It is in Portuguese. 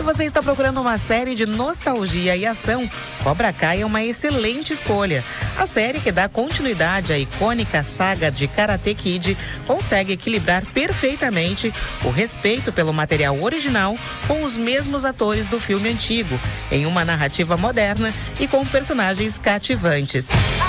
você está procurando uma série de nostalgia e ação, Cobra Kai é uma excelente escolha. A série, que dá continuidade à icônica saga de Karate Kid, consegue equilibrar perfeitamente o respeito pelo material original com os mesmos atores do filme antigo, em uma narrativa moderna e com personagens cativantes.